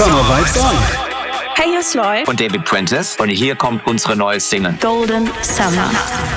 Summer Vibes On. Hey, hier ist Loy und David Prentice und hier kommt unsere neue Single Golden Summer.